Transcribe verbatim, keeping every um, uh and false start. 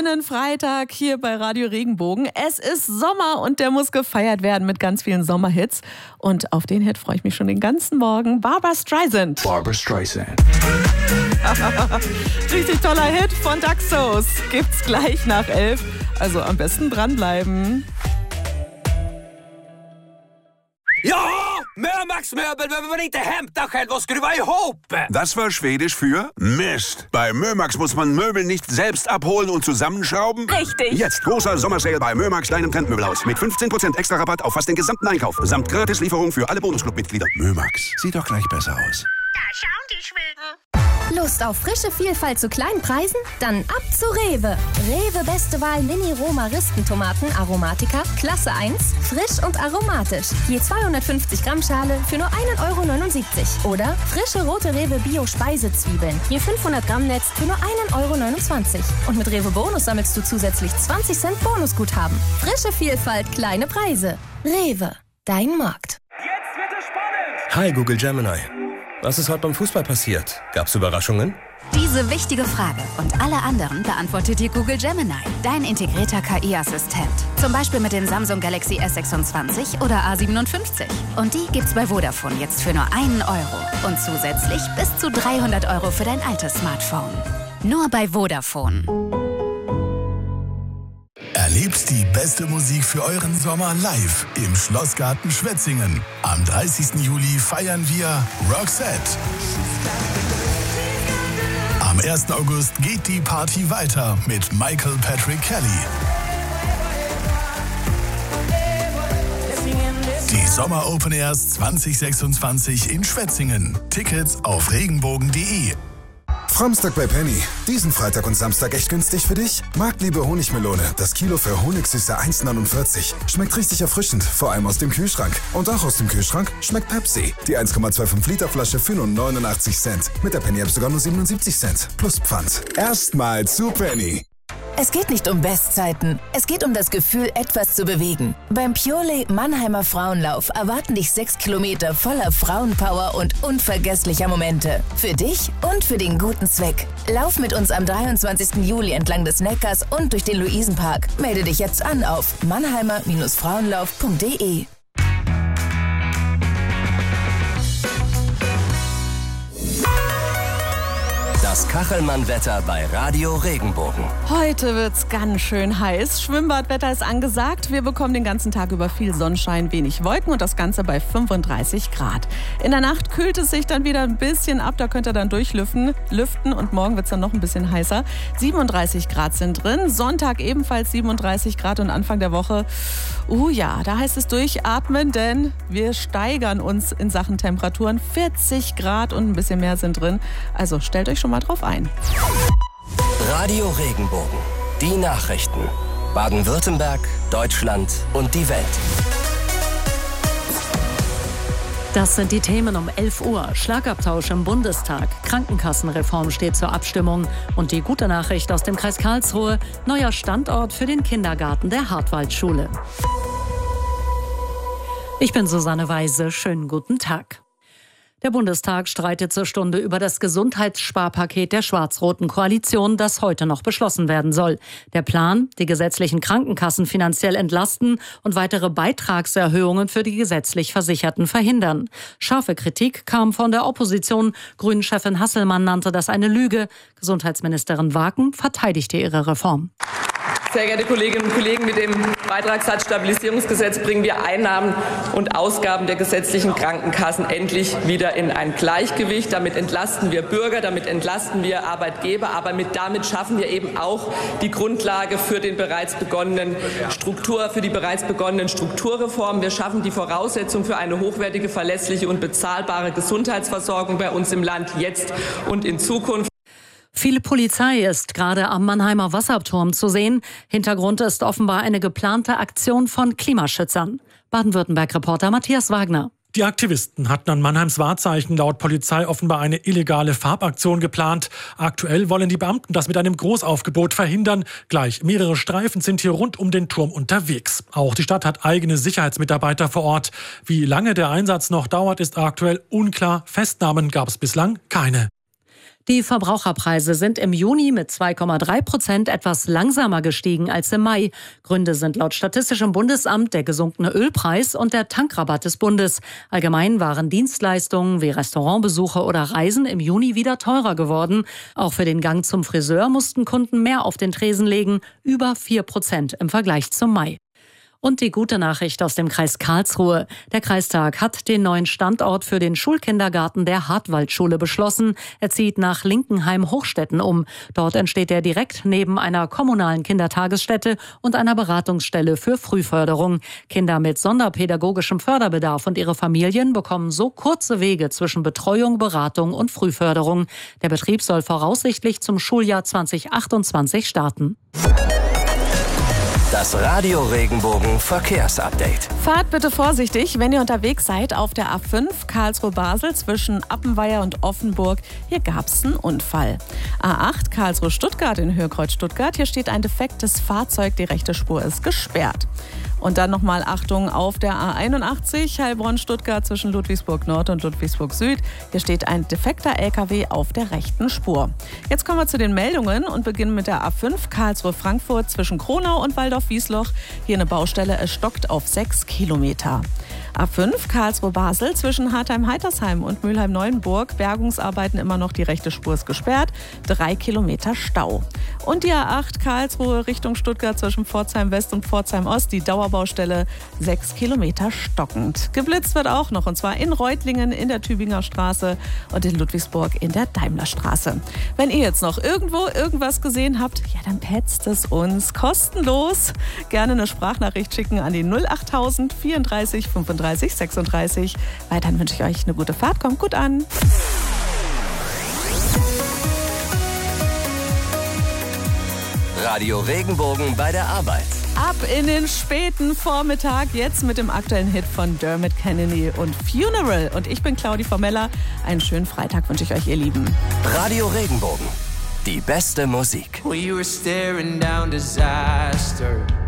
schönen Freitag hier bei Radio Regenbogen. Es ist Sommer und der muss gefeiert werden mit ganz vielen Sommerhits. Und auf den Hit freue ich mich schon den ganzen Morgen. Barbra Streisand. Barbra Streisand. Richtig toller Hit von Daxos. Gibt's gleich nach elf. Also am besten dranbleiben. Ja, Mömax Möbel behöver man inte hämta själv och skruva ihop. Das war Schwedisch für Mist. Bei Mömax muss man Möbel nicht selbst abholen und zusammenschrauben. Richtig. Jetzt großer Sommersale bei Mömax, deinem Trendmöbelhaus. Mit fünfzehn Prozent extra Rabatt auf fast den gesamten Einkauf. Samt Gratislieferung für alle Bonusclub-Mitglieder. Mömax, sieht doch gleich besser aus. Da schauen die Schweden. Lust auf frische Vielfalt zu kleinen Preisen? Dann ab zu Rewe. Rewe Beste Wahl Mini-Roma-Ristentomaten Aromatica, Klasse eins, frisch und aromatisch. Je zweihundertfünfzig Gramm Schale für nur ein Euro neunundsiebzig. Oder frische rote Rewe Bio-Speisezwiebeln, je fünfhundert Gramm Netz für nur ein Euro neunundzwanzig. Und mit Rewe Bonus sammelst du zusätzlich zwanzig Cent Bonusguthaben. Frische Vielfalt, kleine Preise. Rewe, dein Markt. Jetzt wird es spannend. Hi Google Gemini. Was ist heute beim Fußball passiert? Gab's Überraschungen? Diese wichtige Frage und alle anderen beantwortet dir Google Gemini, dein integrierter K I-Assistent. Zum Beispiel mit dem Samsung Galaxy S sechsundzwanzig oder A siebenundfünfzig. Und die gibt's bei Vodafone jetzt für nur einen Euro. Und zusätzlich bis zu dreihundert Euro für dein altes Smartphone. Nur bei Vodafone. Erlebt die beste Musik für euren Sommer live im Schlossgarten Schwetzingen. Am dreißigsten Juli feiern wir Roxette. Am ersten August geht die Party weiter mit Michael Patrick Kelly. Die Sommer Open Airs zwanzig sechsundzwanzig in Schwetzingen. Tickets auf regenbogen punkt de. Framstag bei Penny. Diesen Freitag und Samstag echt günstig für dich? Marktliebe Honigmelone. Das Kilo für Honigsüße eins Komma neunundvierzig. Schmeckt richtig erfrischend, vor allem aus dem Kühlschrank. Und auch aus dem Kühlschrank schmeckt Pepsi. Die eins Komma fünfundzwanzig Liter Flasche für nur neunundachtzig Cent. Mit der Penny App sogar nur siebenundsiebzig Cent. Plus Pfand. Erstmal zu Penny. Es geht nicht um Bestzeiten. Es geht um das Gefühl, etwas zu bewegen. Beim Purelay Mannheimer Frauenlauf erwarten dich sechs Kilometer voller Frauenpower und unvergesslicher Momente. Für dich und für den guten Zweck. Lauf mit uns am dreiundzwanzigsten Juli entlang des Neckars und durch den Luisenpark. Melde dich jetzt an auf mannheimer Frauenlauf punkt de. Das Kachelmann-Wetter bei Radio Regenbogen. Heute wird's ganz schön heiß. Schwimmbadwetter ist angesagt. Wir bekommen den ganzen Tag über viel Sonnenschein, wenig Wolken und das Ganze bei fünfunddreißig Grad. In der Nacht kühlt es sich dann wieder ein bisschen ab. Da könnt ihr dann durchlüften lüften und morgen wird's dann noch ein bisschen heißer. siebenunddreißig Grad sind drin. Sonntag ebenfalls siebenunddreißig Grad und Anfang der Woche, uh ja, da heißt es durchatmen, denn wir steigern uns in Sachen Temperaturen. vierzig Grad und ein bisschen mehr sind drin. Also stellt euch schon mal drauf ein. Radio Regenbogen. Die Nachrichten. Baden-Württemberg, Deutschland und die Welt. Das sind die Themen um elf Uhr. Schlagabtausch im Bundestag. Krankenkassenreform steht zur Abstimmung. Und die gute Nachricht aus dem Kreis Karlsruhe. Neuer Standort für den Kindergarten der Hartwaldschule. Ich bin Susanne Weise. Schönen guten Tag. Der Bundestag streitet zur Stunde über das Gesundheitssparpaket der schwarz-roten Koalition, das heute noch beschlossen werden soll. Der Plan, die gesetzlichen Krankenkassen finanziell entlasten und weitere Beitragserhöhungen für die gesetzlich Versicherten verhindern. Scharfe Kritik kam von der Opposition. Grünen-Chefin Hasselmann nannte das eine Lüge. Gesundheitsministerin Waken verteidigte ihre Reform. Sehr geehrte Kolleginnen und Kollegen, mit dem Beitragssatzstabilisierungsgesetz bringen wir Einnahmen und Ausgaben der gesetzlichen Krankenkassen endlich wieder in ein Gleichgewicht. Damit entlasten wir Bürger, damit entlasten wir Arbeitgeber, aber mit, damit schaffen wir eben auch die Grundlage für den bereits begonnenen Struktur, für die bereits begonnenen Strukturreformen. Wir schaffen die Voraussetzung für eine hochwertige, verlässliche und bezahlbare Gesundheitsversorgung bei uns im Land jetzt und in Zukunft. Viel Polizei ist gerade am Mannheimer Wasserturm zu sehen. Hintergrund ist offenbar eine geplante Aktion von Klimaschützern. Baden-Württemberg-Reporter Matthias Wagner. Die Aktivisten hatten an Mannheims Wahrzeichen laut Polizei offenbar eine illegale Farbaktion geplant. Aktuell wollen die Beamten das mit einem Großaufgebot verhindern. Gleich mehrere Streifen sind hier rund um den Turm unterwegs. Auch die Stadt hat eigene Sicherheitsmitarbeiter vor Ort. Wie lange der Einsatz noch dauert, ist aktuell unklar. Festnahmen gab es bislang keine. Die Verbraucherpreise sind im Juni mit zwei Komma drei Prozent etwas langsamer gestiegen als im Mai. Gründe sind laut Statistischem Bundesamt der gesunkene Ölpreis und der Tankrabatt des Bundes. Allgemein waren Dienstleistungen wie Restaurantbesuche oder Reisen im Juni wieder teurer geworden. Auch für den Gang zum Friseur mussten Kunden mehr auf den Tresen legen, über vier Prozent im Vergleich zum Mai. Und die gute Nachricht aus dem Kreis Karlsruhe. Der Kreistag hat den neuen Standort für den Schulkindergarten der Hartwaldschule beschlossen. Er zieht nach Linkenheim-Hochstetten um. Dort entsteht er direkt neben einer kommunalen Kindertagesstätte und einer Beratungsstelle für Frühförderung. Kinder mit sonderpädagogischem Förderbedarf und ihre Familien bekommen so kurze Wege zwischen Betreuung, Beratung und Frühförderung. Der Betrieb soll voraussichtlich zum Schuljahr zwanzig achtundzwanzig starten. Das Radio Regenbogen Verkehrsupdate. Fahrt bitte vorsichtig, wenn ihr unterwegs seid auf der A fünf Karlsruhe-Basel zwischen Appenweier und Offenburg. Hier gab es einen Unfall. A acht Karlsruhe-Stuttgart in Höhe Kreuz Stuttgart. Hier steht ein defektes Fahrzeug, die rechte Spur ist gesperrt. Und dann nochmal Achtung auf der A einundachtzig Heilbronn-Stuttgart zwischen Ludwigsburg Nord und Ludwigsburg Süd. Hier steht ein defekter L K W auf der rechten Spur. Jetzt kommen wir zu den Meldungen und beginnen mit der A fünf Karlsruhe-Frankfurt zwischen Kronau und Waldorf-Wiesloch. Hier eine Baustelle, es stockt auf sechs Kilometer. A fünf Karlsruhe-Basel zwischen Hartheim-Heitersheim und Mülheim-Neuenburg. Bergungsarbeiten immer noch, die rechte Spur ist gesperrt. Drei Kilometer Stau. Und die A acht Karlsruhe Richtung Stuttgart zwischen Pforzheim-West und Pforzheim-Ost. Die Dauerbaustelle sechs Kilometer stockend. Geblitzt wird auch noch, und zwar in Reutlingen in der Tübinger Straße und in Ludwigsburg in der Daimlerstraße. Wenn ihr jetzt noch irgendwo irgendwas gesehen habt, ja, dann petzt es uns kostenlos. Gerne eine Sprachnachricht schicken an die null achttausend vierunddreißig fünfunddreißig sechsunddreißig. Weiterhin wünsche ich euch eine gute Fahrt. Kommt gut an. Radio Regenbogen bei der Arbeit. Ab in den späten Vormittag, jetzt mit dem aktuellen Hit von Dermot Kennedy und Funeral. Und ich bin Claudi Formella. Einen schönen Freitag wünsche ich euch, ihr Lieben. Radio Regenbogen, die beste Musik. We were staring down disaster.